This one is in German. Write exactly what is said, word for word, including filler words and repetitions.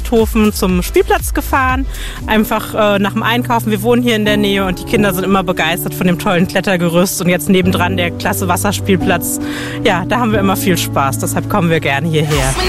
Lichthofen zum Spielplatz gefahren, einfach äh, nach dem Einkaufen. Wir wohnen hier in der Nähe und die Kinder sind immer begeistert von dem tollen Klettergerüst und jetzt nebendran der klasse Wasserspielplatz. Ja, da haben wir immer viel Spaß, deshalb kommen wir gerne hierher.